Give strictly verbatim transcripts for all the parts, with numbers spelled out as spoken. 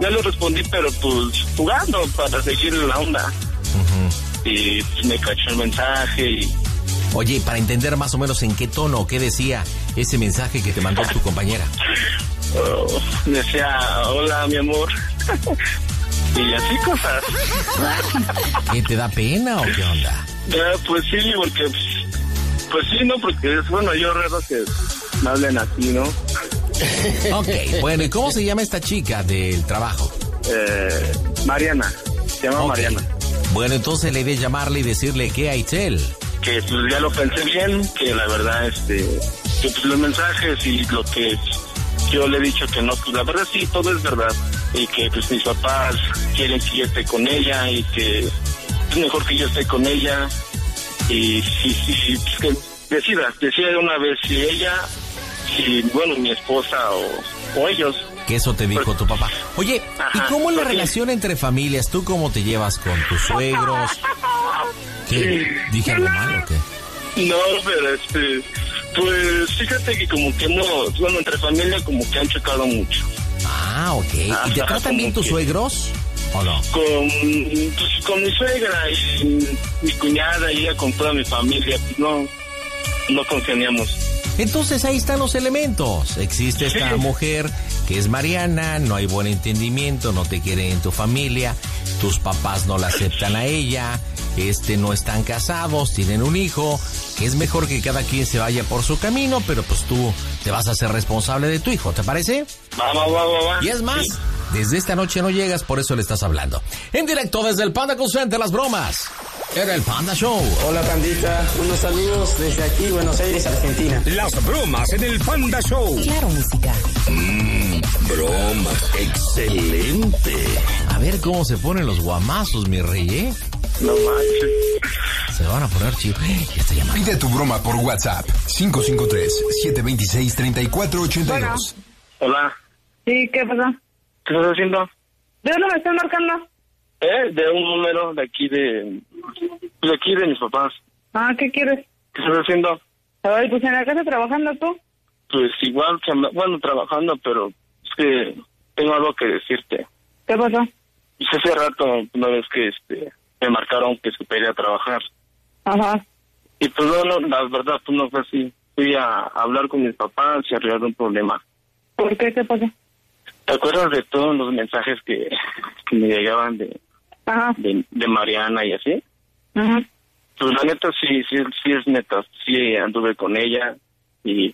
ya le respondí, pero pues jugando para seguir la onda. Uh-huh. Y pues, me cachó el mensaje y... Oye, para entender más o menos en qué tono, qué decía ese mensaje que te mandó tu compañera. Oh, decía, hola, mi amor. Y así cosas. ¿Qué te da pena o qué onda? Eh, pues sí, porque... Pues sí, ¿no? Porque es bueno, yo raro que me hablen así, ¿no? Ok, bueno, ¿y cómo se llama esta chica del trabajo? Eh, Mariana, se llama okay. Mariana. Bueno, entonces le debes llamarle y decirle que a Itzel. Que pues ya lo pensé bien, que la verdad, este, que pues los mensajes y lo que yo le he dicho que no, pues la verdad sí, todo es verdad. Y que pues mis papás quieren que yo esté con ella y que es mejor que yo esté con ella. Y sí, sí, sí, pues que decida, decida de una vez si ella, si, bueno, mi esposa o, o ellos. Que eso te dijo tu papá. Oye, ajá, ¿y cómo es la relación entre familias? ¿Tú cómo te llevas con tus suegros? ¿Qué? ¿Dije algo mal o qué? No, pero este, pues fíjate que como que no, bueno, entre familia como que han chocado mucho. Ah, ok. Ajá, ¿y te tratan bien tus que... suegros? ¿O no? Con, pues, con mi suegra y mi cuñada y ella con toda mi familia, pues no, no congeniamos. Entonces ahí están los elementos. Existe esta sí. mujer que es Mariana, no hay buen entendimiento, no te quieren en tu familia, tus papás no la aceptan a ella, este no están casados, tienen un hijo, que es mejor que cada quien se vaya por su camino, pero pues tú te vas a ser responsable de tu hijo, ¿te parece? Va, va, va, va, va. Y es más, sí. desde esta noche no llegas, por eso le estás hablando. En directo desde el Panda Consciente, las bromas. Era el Panda Show. Hola, pandita. Unos saludos desde aquí, Buenos Aires, Argentina. Las bromas en el Panda Show. Claro, música. Mmm, broma. Excelente. A ver cómo se ponen los guamazos, mi rey, ¿eh? No manches. Se van a poner chido. Ya está llamando. Pide tu broma por WhatsApp. cinco cinco tres, siete dos seis, tres cuatro ocho dos. Bueno. Hola. Sí, ¿qué pasa? ¿Qué estás haciendo? ¿De dónde me estás marcando? Eh, de un número de aquí de... De aquí de mis papás. Ah, ¿qué quieres? ¿Qué estás haciendo? Ay, pues en la casa trabajando tú. Pues igual, que bueno, trabajando, pero es que tengo algo que decirte. ¿Qué pasó? Pues hace rato, una vez que este me marcaron que se pedía trabajar. Ajá. Y pues no, no, la verdad, pues no fue así. Fui a hablar con mis papás y arreglar un problema. ¿Por qué? ¿Qué pasó? ¿Te acuerdas de todos los mensajes que, que me llegaban de, Ajá. de de Mariana y así? Ajá. Pues la neta sí, sí, sí es neta. Sí anduve con ella y...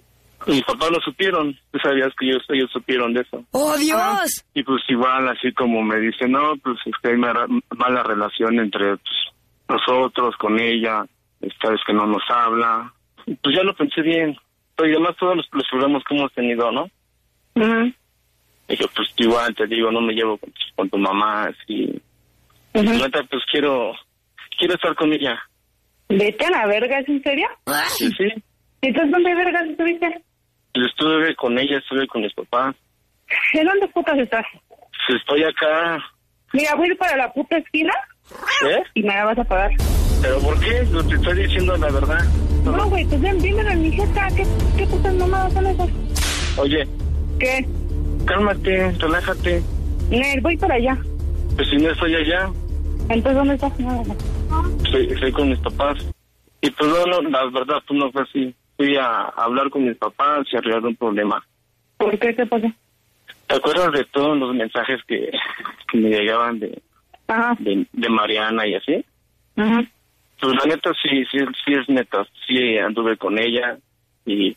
Mis papás lo supieron, tú sabías que ellos, ellos supieron de eso. ¡Oh, Dios! Y pues igual, así como me dicen, no, pues es que hay mala, mala relación entre pues, nosotros, con ella, esta vez que no nos habla. Y pues ya lo pensé bien. Y además todos los, los problemas que hemos tenido, ¿no? Uh-huh. Y yo, pues igual te digo, no me llevo con, con tu mamá, así. Uh-huh. Y neta, pues quiero, quiero estar con ella. Vete a la verga, ¿es en serio? Sí, sí. ¿Entonces dónde vergas estuviste? Pues estuve con ella, estuve con mis papás. ¿En dónde putas estás? Pues estoy acá. Mira, voy a ir para la puta esquina. ¿Eh? Y me la vas a pagar. ¿Pero por qué? No te estoy diciendo la verdad. No, güey, pues ven, dímelo en mi jeta. ¿Qué, qué putas mamadas son esas? Oye. ¿Qué? Cálmate, relájate. Nel, voy para allá. Pues si no estoy allá. Entonces, ¿dónde estás? No, no. Estoy, estoy con mis papás. Y pues no, no, la verdad, pues no fue así. Fui a hablar con mis papás y arreglar un problema. ¿Por qué? ¿Qué pasó? ¿Te acuerdas de todos los mensajes que, que me llegaban de, Ajá. de de Mariana y así? Ajá. Pues la neta sí, sí, sí es neta. Sí anduve con ella y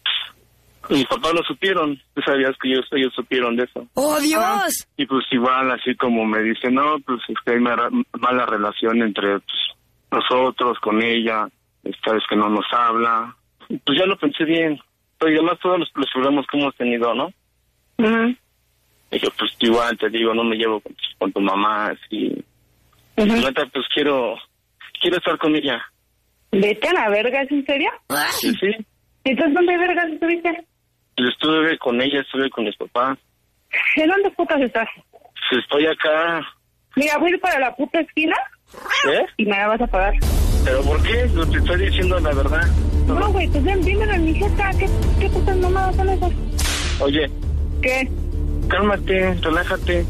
mis papás lo supieron. Tú sabías que ellos, ellos supieron de eso. ¡Oh, Dios! Y pues igual, así como me dicen, no, pues es que hay mala, mala relación entre pues, nosotros, con ella, esta vez que no nos habla. Pues ya lo pensé bien. Y además todos los, los problemas que hemos tenido, ¿no? Uh-huh. Y yo, pues igual te digo, no me llevo con, con tu mamá, así. Uh-huh. Neta, pues quiero, quiero estar con ella. Vete a la verga, ¿es en serio? Sí, sí. ¿Entonces dónde vergas estuviste? Pues estuve con ella, estuve con mis papás. ¿En dónde putas estás? Pues estoy acá. Mira, voy a ir para la puta esquina. ¿Eh? Y me la vas a pagar. ¿Pero por qué? No te estoy diciendo la verdad. No, güey, pues ven, dímelo en mi jeta. ¿Qué, qué putas mamadas son esas? Oye. ¿Qué? Cálmate, relájate.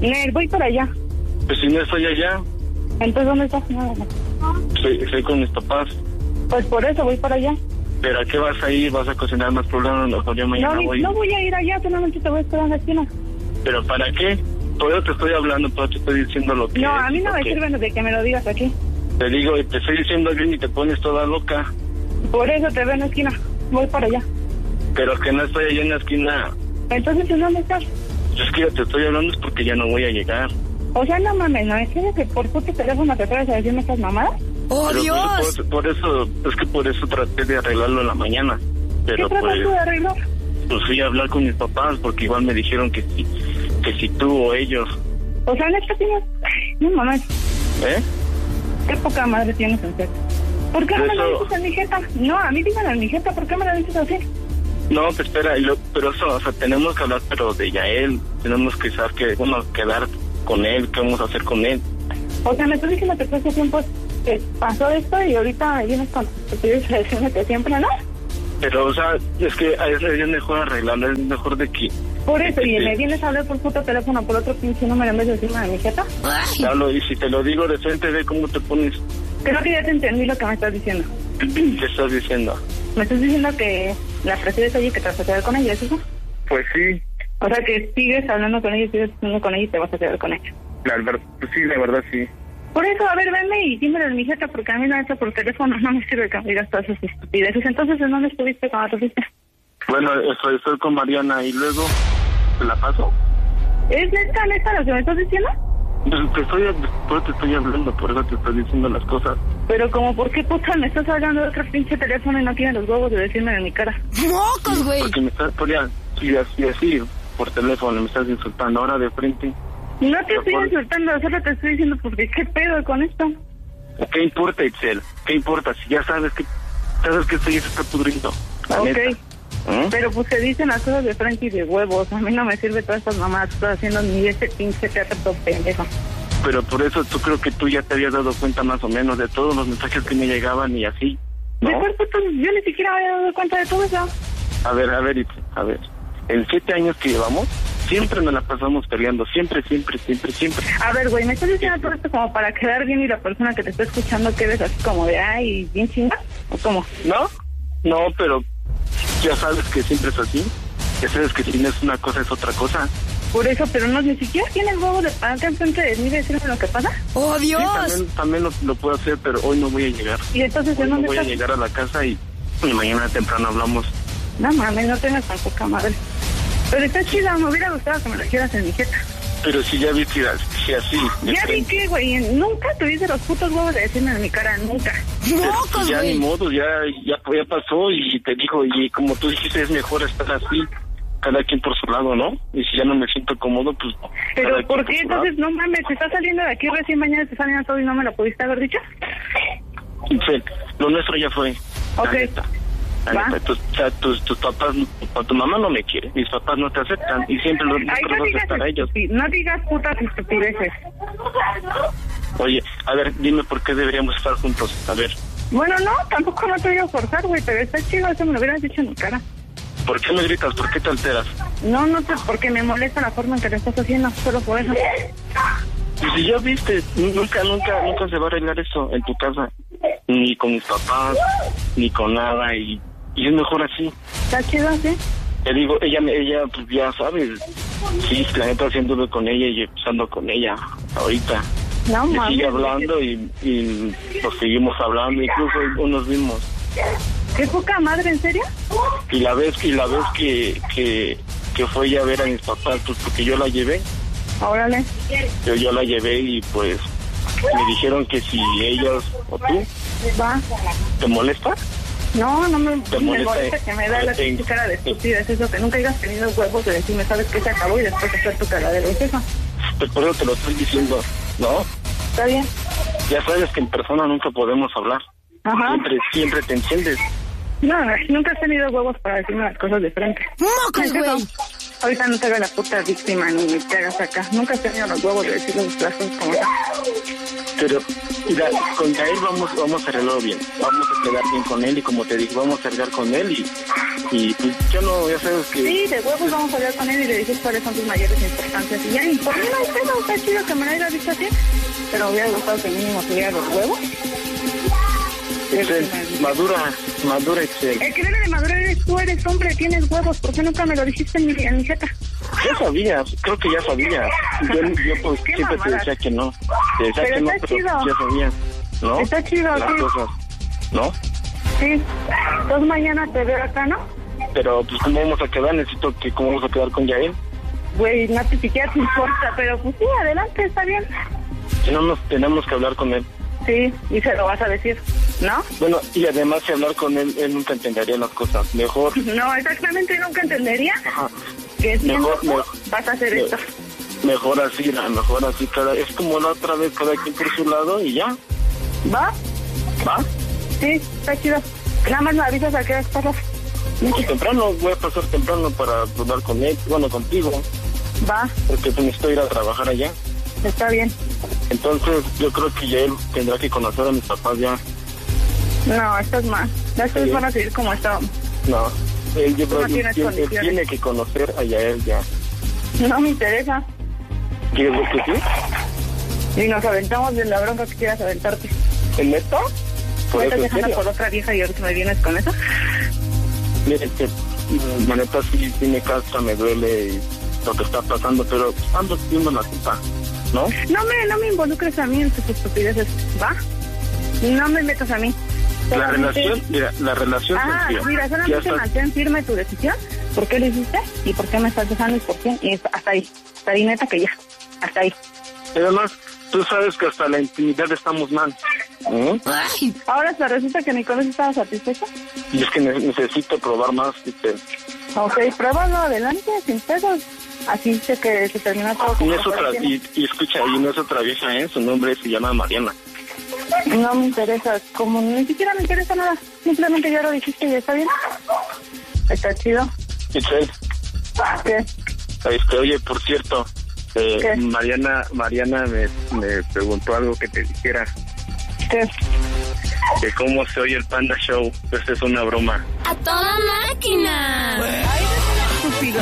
Nel, voy para allá. Pues si no estoy allá. Entonces, ¿dónde estás? No, Estoy, estoy con mis papás. Pues por eso voy para allá. ¿Pero a qué vas a ir? ¿Vas a cocinar más problemas? Mejor yo mañana No, voy. no voy a ir allá, solamente te voy a esperar en la esquina. ¿Pero para qué? Por eso te estoy hablando, por eso te estoy diciendo lo que... No, a mí no me porque sirve de que me lo digas aquí. Te digo, y te estoy diciendo bien y te pones toda loca. Por eso te veo en la esquina. Voy para allá. Pero que no estoy allá en la esquina. Entonces, ¿en dónde estás? Es que ya te estoy hablando es porque ya no voy a llegar. O sea, no mames, ¿no? ¿Es que por puto teléfono te atreves a decirme estas mamadas? ¡Oh, Pero Dios! Por, por eso, es que por eso traté de arreglarlo en la mañana. Pero ¿Qué trataste pues, de arreglar? pues fui a hablar con mis papás porque igual me dijeron que si, que si tú o ellos. O sea, neta tienes... No mames, ¿Eh? qué poca madre tienes en serio. ¿Por qué no me Eso- lo dices en mi jeta? No, a mí díganme en mi jeta, ¿por qué me lo dices así? No, pues espera, y lo- pero eso, o sea, tenemos que hablar, pero de Yael. Tenemos que saber que, bueno, quedar con él, qué vamos a hacer con él. O sea, me estás diciendo que todo ese tiempo que pasó esto y ahorita me vienes con... Te vienes a decirme que siempre, ¿no? Pero, o sea, es que a eso es mejor arreglarlo, es mejor de que... Por eso, y Sí. me vienes a hablar por puto teléfono por otro pinche número en vez de decirme de mi jeta. Ay, te hablo, y si te lo digo de frente, ve cómo te pones. Creo que ya te entendí lo que me estás diciendo. ¿Qué estás diciendo? Me estás diciendo que la prefieres allí que te vas a quedar con ella, ¿es eso? Pues sí, O sea, que sigues hablando con ella, sigues hablando con ella y te vas a quedar con ella. la verdad, pues sí, la verdad sí. Por eso, a ver, venme y dímelo en mi jeta, porque a mí la neta por teléfono no me sirve que me digas todas esas estupideces. Entonces, ¿en dónde estuviste cuando te fuiste? Bueno, estoy, estoy con Mariana y luego, ¿te la paso? ¿Es neta, neta lo que me estás diciendo? Pues te estoy, por eso te estoy hablando, por eso te estoy diciendo las cosas. Pero como, ¿por qué puta me estás hablando de otro pinche teléfono y no tienes los huevos de decirme en mi cara? ¡mocos, güey! Porque me estás, por ya, y así, así, por teléfono, me estás insultando ahora de frente. No te Pero estoy por- insultando, solo te estoy diciendo porque qué pedo con esto. ¿Qué importa, Itzel? ¿Qué importa? Si ya sabes que, sabes que esto ya se está pudriendo. La Ok. neta. ¿Mm? Pero pues se dicen las cosas de frente y de huevos. A mí no me sirve todas estas mamadas que estás haciendo ni ese pinche teatro todo pendejo. Pero por eso tú creo que tú ya te habías dado cuenta más o menos de todos los mensajes que me llegaban y así, ¿no? ¿De cuál puto? Yo ni siquiera me había dado cuenta de todo eso. A ver, a ver, Itzel, a ver. En siete años que llevamos, siempre nos la pasamos peleando, siempre, siempre, siempre, siempre. A ver, güey, ¿me estás diciendo todo esto como para quedar bien y la persona que te está escuchando quedes así como de ay, bien chinga? ¿O cómo? ¿No? No, pero ya sabes que siempre es así. Ya sabes que si no es una cosa, es otra cosa. Por eso, pero no, ni siquiera tienes huevo de pararte enfrente de mí y decirme lo que pasa. ¡Oh, Sí, Dios! también, también lo, lo puedo hacer, pero hoy no voy a llegar. Y entonces, Hoy ¿en no dónde voy a estás? llegar a la casa y, y mañana temprano hablamos. No mames, no tengas tan poca madre. Pero está chida, me hubiera gustado que me lo dijeras en mi jeta. Pero si ya vi que si así... de Ya vi frente, que, güey, nunca tuviste los putos huevos de decirme en mi cara, nunca. pero ¡mocos, ya ni güey! modo, ya, ya, ya pasó y te dijo, y como tú dijiste, es mejor estar así, cada quien por su lado, ¿no? Y si ya no me siento cómodo, pues... Pero, cada ¿por quien qué su lado. entonces, no mames, te estás saliendo de aquí recién mañana, te salen a todo y no me lo pudiste haber dicho? Sí, lo nuestro ya fue. La Ok. neta. La Va. neta, tus, o sea, tus, tus papás, tu, tu mamá no me quiere, mis papás no te aceptan y siempre los Ay, siempre no vas a digas, estar a ellos. estupi- no digas putas estupideces. Oye, a ver, dime por qué deberíamos estar juntos. A ver, Bueno, no, tampoco no te voy a forzar, güey, pero está chido, eso me lo hubieras dicho en mi cara. ¿por qué me gritas? ¿Por qué te alteras? No, no te, porque me molesta la forma en que lo estás haciendo, solo por eso. Y si ya viste, nunca, nunca, nunca se va a arreglar eso en tu casa. Ni con mis papás, ni con nada, y, y es mejor así. Está chido, ¿sí? Te digo, ella, ella, pues ya sabes, sí, la neta sí anduve con ella y empezando con ella ahorita. No, Me mames. sigue hablando y, y nos seguimos hablando, incluso hoy nos vimos. ¿Qué poca madre, en serio? Y la vez, y la vez que, que, que fue ella a ver a mis papás, pues porque yo la llevé, Órale. yo, yo la llevé y pues me dijeron que si ellos o tú Va. te molesta, No, no me, Te me molesta, molesta que me da la eh, pinche cara de estupidez, eso que nunca hayas tenido huevos de decirme, sabes que se acabó y después hacer tu cara de eso. pues por eso te lo estoy diciendo, ¿no? ¿Está bien? Ya sabes que en persona nunca podemos hablar. Ajá. Siempre, siempre te enciendes. No, nunca has tenido huevos para decirme las cosas de frente. ¡mocos, ¿Es eso? güey! Ahorita no te hagas la puta víctima ni te hagas acá. Nunca has tenido los huevos de decir los plazos como está. Pero, mira, con Yael vamos, vamos a arreglarlo bien. Vamos a quedar bien con él y como te dije, vamos a arreglar con él y, y pues yo no, ya sabes que... Sí, de huevos vamos a hablar con él y le dices cuáles son tus mayores importancias. Y ya, y por mí no hay pedo, está chido que me lo haya dicho así, pero me hubiera gustado que mínimo tuviera los huevos. Excel, madura, madura Excel. El que debe de madurar eres tú, eres hombre, tienes huevos. ¿Por qué nunca me lo dijiste en mi, en mi jeta? Ya sabía, creo que ya sabía. Yo, yo pues Qué siempre mamada. te decía que no. Te decía Pero que no, está pero chido. ya sabía. ¿No? Está chido, Las sí. cosas, ¿no? Sí. Entonces mañana te veo acá, ¿no? Pero pues cómo vamos a quedar, necesito que cómo vamos a quedar con Yael. Güey, no te siquiera te importa, pero pues sí, adelante, está bien. Si no nos tenemos que hablar con él. Sí, y se lo vas a decir, ¿no? Bueno, y además si hablar con él, él nunca entendería las cosas. Mejor, No, exactamente, nunca entendería ajá, que siendo Mejor, tú, mejor. vas a hacer me- esto. mejor así, la mejor así. Cada, es como la otra vez, cada quien por su lado y ya. ¿Va? ¿Va? Sí, está chido. Nada más me avisas a qué hora pasas. Pues temprano, voy a pasar temprano para hablar con él, bueno, contigo, Va, porque pues, necesito ir a trabajar allá. está bien. Entonces, yo creo que ya él tendrá que conocer a mis papás ya. No, estás mal. Las cosas Sí. van a seguir como estaban. No, él, yo Tú no creo que tienes él, él condiciones. tiene que conocer a Yael ya. No me interesa. ¿Quieres que sí? Y nos aventamos de la bronca que quieras aventarte. ¿En esto? Por ¿Me eso, estás en dejando serio. por otra vieja y ahorita me vienes con eso? Mire, que mm, la neta sí, sí me cansa, me duele y lo que está pasando, pero ando viendo la culpa, ¿no? No me, no me involucres a mí en tus estupideces, ¿va? No me metas a mí. La Solamente- relación, mira, la relación Ah, sencilla. mira, Ya solamente está- mantén firme tu decisión. ¿Por qué lo hiciste? ¿Y por qué me estás dejando? ¿Y por qué? Y hasta ahí. Hasta ahí, neta, que ya. Hasta ahí. Además, tú sabes que hasta la intimidad estamos mal. ¿Mm? Ahora hasta resulta que ni con eso estaba satisfecho. Y es que ne- necesito probar más, ¿viste? Ok, pruébalo adelante, sin pedos. Así sé que se termina todo. Y como es otra, parecía. y, y escucha, y no es otra vieja, ¿eh? Su nombre se llama Mariana. No me interesa, como ni siquiera me interesa nada. Simplemente ya lo dijiste y está bien. Está chido. Itzel, ¿Qué? este, oye, por cierto, eh, ¿Qué? Mariana, Mariana me, me preguntó algo que te dijera, ¿Qué? de cómo se oye el Panda Show. Esta es una broma. ¡A toda máquina! Ay, eres un estúpido.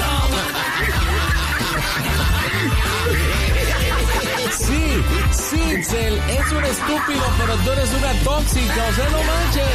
Sí, sí, Itzel, es un estúpido, pero tú eres una tóxica, o sea, no manches.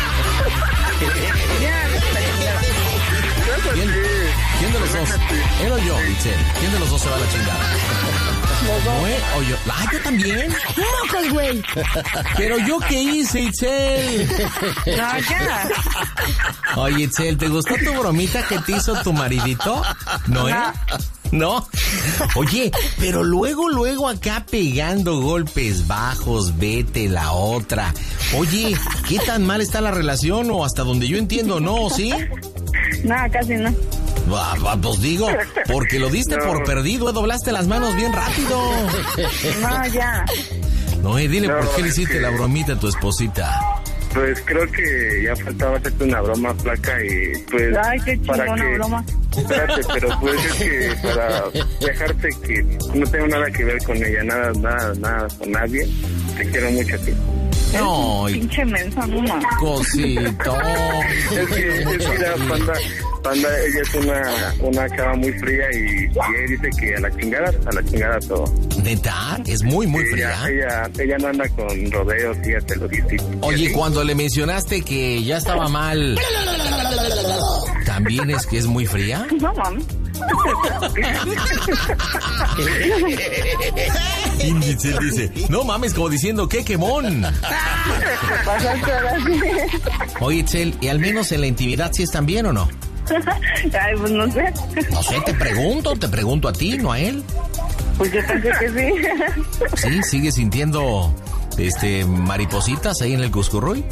Ya, ¿Quién, quién de los dos? ¿Él o yo, Itzel? ¿Quién de los dos se va a la chingada? ¿Noé o yo? Ah, yo también. ¡Mocos, güey! ¿Pero yo qué hice, Itzel? no, ya. Oye, Itzel, ¿te gustó tu bromita que te hizo tu maridito? ¿Noé? ¿No? Oye, pero luego, luego acá pegando golpes bajos, vete la otra. Oye, ¿qué tan mal está la relación? O hasta donde yo entiendo, ¿no? ¿Sí? No, casi no. Ah, ah, pues digo, porque lo diste No. por perdido, eh, doblaste las manos bien rápido. No, ya. Noé, dile No, por qué le es hiciste que- la bromita a tu esposita. Pues creo que ya faltaba hacerte una broma, flaca, y pues... Ay, qué para chingona que- broma. Espérate, pero pues es que para dejarte que no tengo nada que ver con ella, nada, nada, nada con nadie, te quiero mucho a ti. No, y Pinche mensa, no mames. cosito. Es que, es que mira, Panda, Panda, ella es una, una chava muy fría y, y ella dice que a la chingada, a la chingada todo. ¿Neta? Es muy, muy ella, fría. ella, ella no anda con rodeos, ella te lo dice. Oye, cuando le mencionaste que ya estaba mal, ¿también es que es muy fría? No mames. Itzel dice, no mames, como diciendo, ¡qué quemón! Pasaste ahora sí. Oye, Itzel, ¿y al menos en la intimidad sí están bien o no? Ay, pues no sé. No sé, te pregunto, te pregunto a ti, no a él. Pues yo pensé que sí. ¿Sí? ¿Sigues sintiendo, este, maripositas ahí en el Cuscurruy?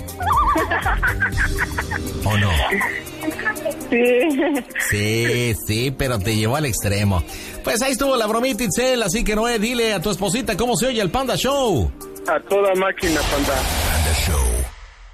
¿O no? Sí. Sí, sí, pero te llevó al extremo. Pues ahí estuvo la bromita, Itzel, así que Noé, dile a tu esposita cómo se oye el Panda Show. A toda máquina, Panda. Panda Show.